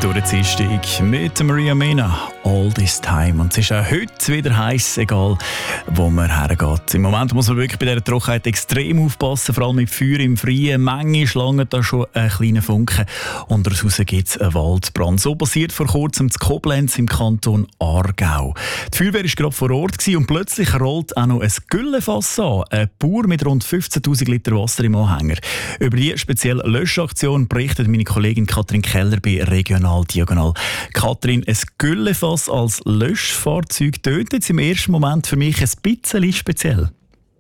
durch die Dienstag mit Maria Mena. All this time. Und es ist auch heute wieder heiß, egal wo man hergeht. Im Moment muss man wirklich bei dieser Trockenheit extrem aufpassen, vor allem mit Feuer im Freien. Manche Schlangen da schon einen kleinen Funken. Und daraus gibt es einen Waldbrand. So passiert vor kurzem in Koblenz im Kanton Aargau. Die Feuerwehr war gerade vor Ort und plötzlich rollt auch noch ein Güllefass an. Ein Bauer mit rund 15'000 Liter Wasser im Anhänger. Über die spezielle Löschaktion berichtet meine Kollegin Katrin Keller bei Regional Diagonal. Katrin, ein Güllefass als Löschfahrzeug tötet im ersten Moment für mich ein bisschen speziell.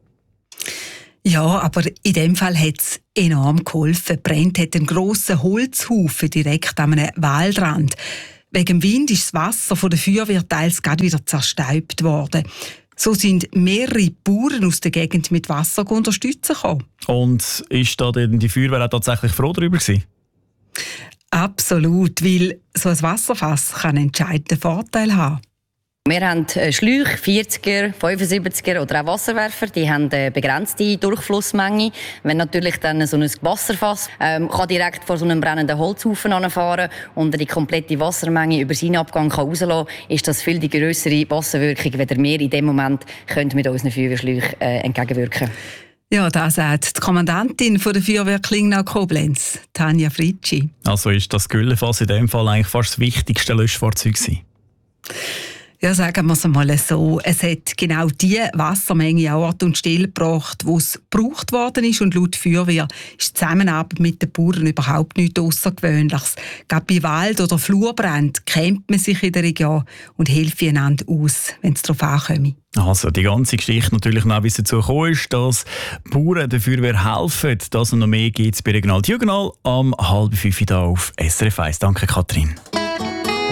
Ja, aber in dem Fall hat es enorm geholfen. Brennt hat einen grossen Holzhaufen direkt an einem Waldrand. Wegen dem Wind ist das Wasser von der Feuerwehr teils gerade wieder zerstäubt worden. So sind mehrere Bauern aus der Gegend mit Wasser unterstützen gekommen. Und ist da denn die Feuerwehr auch tatsächlich froh darüber gewesen? Absolut, weil so ein Wasserfass kann einen entscheidenden Vorteil haben. Wir haben Schläuche, 40er, 75er oder auch Wasserwerfer. Die haben eine begrenzte Durchflussmenge. Wenn natürlich dann so ein Wasserfass kann direkt vor so einem brennenden Holzhaufen anfahren und die komplette Wassermenge über seinen Abgang rauslassen kann, ist das viel die grössere Wasserwirkung, wenn wir in dem Moment mit unseren Feuerwehrschläuchen entgegenwirken. Ja, das sagt die Kommandantin der Feuerwehr Klingnau-Koblenz, Tanja Fritschi. Also ist das Güllefass in dem Fall eigentlich fast das wichtigste Löschfahrzeug gewesen? Ja, sagen wir es einmal so. Es hat genau die Wassermenge an Ort und Stelle gebracht, wo es gebraucht worden ist. Und laut Feuerwehr ist die Zusammenarbeit mit den Bauern überhaupt nichts Außergewöhnliches. Gerade bei Wald- oder Flurbrand kennt man sich in der Region und hilft einander aus, wenn es darauf ankommt. Also die ganze Geschichte natürlich noch, wie es dazu gekommen ist, dass Bauern der Feuerwehr helfen. Das und noch mehr gibt es bei Regional Diagonal am 4:30 hier auf SRF 1. Danke, Katrin.